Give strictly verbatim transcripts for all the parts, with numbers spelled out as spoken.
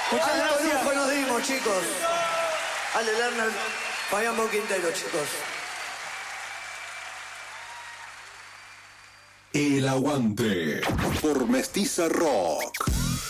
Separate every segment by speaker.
Speaker 1: Muchas gracias. Lujo nos dimos, chicos. Ale Lerner, Fabián Quintero, chicos.
Speaker 2: El Aguante por Mestiza Rock.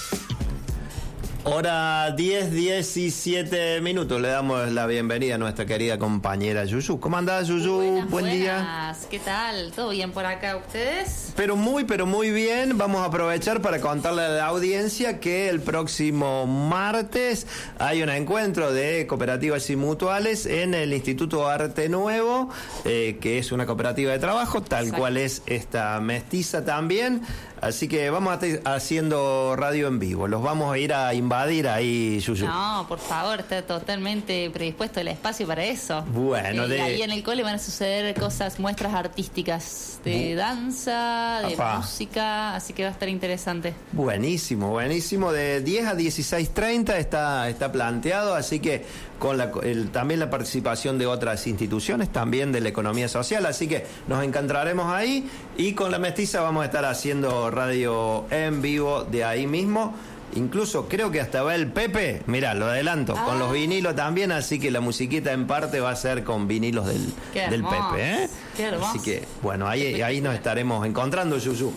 Speaker 3: Hora diez, diecisiete minutos. Le damos la bienvenida a nuestra querida compañera Yuyu. ¿Cómo andás, Yuyu?
Speaker 4: Buenas,
Speaker 3: Buen
Speaker 4: buenas.
Speaker 3: día.
Speaker 4: ¿Qué tal? ¿Todo bien por acá, ustedes?
Speaker 3: Pero muy, pero muy bien. Vamos a aprovechar para contarle a la audiencia que el próximo martes hay un encuentro de cooperativas y mutuales en el Instituto Arte Nuevo, eh, que es una cooperativa de trabajo, tal
Speaker 4: Exacto.
Speaker 3: cual es esta Mestiza también. Así que vamos a estar haciendo radio en vivo. Los vamos a ir a invadir ahí, Yuyu.
Speaker 4: No, por favor, está totalmente predispuesto el espacio para eso.
Speaker 3: Bueno,
Speaker 4: Eh,
Speaker 3: de-
Speaker 4: y ahí en el cole van a suceder cosas, muestras artísticas de
Speaker 3: Bu-
Speaker 4: danza, de
Speaker 3: Apá.
Speaker 4: música, así que va a estar interesante.
Speaker 3: Buenísimo, buenísimo. De diez a dieciséis treinta está, está planteado, así que con la, el- también la participación de otras instituciones, también de la economía social, así que nos encontraremos ahí y con la Mestiza vamos a estar haciendo radio en vivo de ahí mismo. Incluso creo que hasta va el Pepe, mirá, lo adelanto,
Speaker 4: Ah.
Speaker 3: con los vinilos también, así que la musiquita en parte va a ser con vinilos del,
Speaker 4: Qué
Speaker 3: del
Speaker 4: hermoso,
Speaker 3: Pepe, ¿eh?
Speaker 4: qué hermoso.
Speaker 3: Así que, bueno, ahí, ahí nos estaremos encontrando, Yuyu.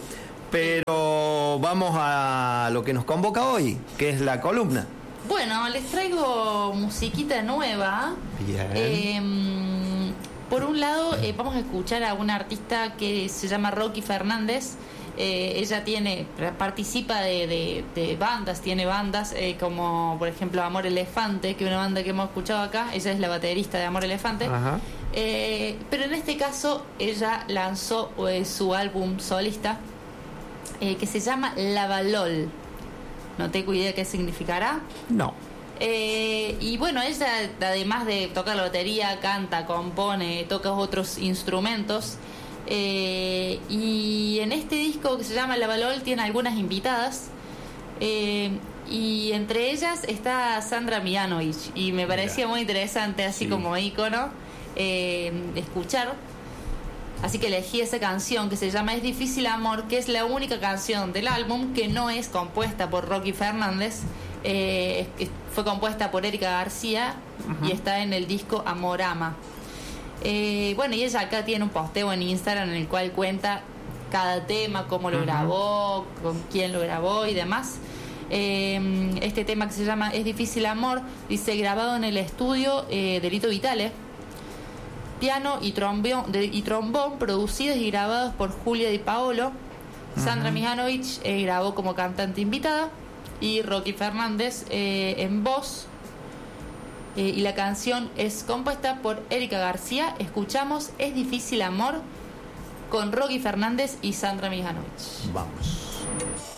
Speaker 3: Pero vamos a lo que nos convoca hoy, que es la columna.
Speaker 4: Bueno, les traigo musiquita nueva.
Speaker 3: Bien.
Speaker 4: Eh, por un lado, eh, vamos a escuchar a una artista que se llama Rocky Fernández. Eh, ella tiene participa de, de- de bandas, tiene bandas eh, como por ejemplo Amor Elefante, que es una banda que hemos escuchado acá. Ella es la baterista de Amor Elefante.
Speaker 3: Ajá.
Speaker 4: Eh, pero en este caso ella lanzó eh, su álbum solista eh, que se llama Lavalol. No tengo idea qué significará.
Speaker 3: No.
Speaker 4: Eh, y bueno, ella además de tocar la batería, canta, compone, toca otros instrumentos. Eh, y en este disco que se llama Lavalol tiene algunas invitadas. Eh, y entre ellas está Sandra Mihanovich. Y me parecía muy interesante, así
Speaker 3: Sí.
Speaker 4: como ícono, eh, escuchar. Así que elegí esa canción que se llama Es Difícil Amor, que es la única canción del álbum que no es compuesta por Rocky Fernández. Eh, es- es- fue compuesta por Erika García y está en el disco Amorama. Eh, bueno, y ella acá tiene un posteo en Instagram en el cual cuenta cada tema, cómo lo grabó, con quién lo grabó y demás. Eh, este tema que se llama Es Difícil Amor, dice grabado en el estudio eh, de Lito Vitale. Piano y trombón, de, y trombón producidos y grabados por Julia Di Paolo. Sandra Mihanovich eh, grabó como cantante invitada y Rocky Fernández eh, en voz. Eh, y la canción es compuesta por Erika García. Escuchamos Es Difícil Amor con Rocky Fernández y Sandra Mihanovich.
Speaker 3: Vamos.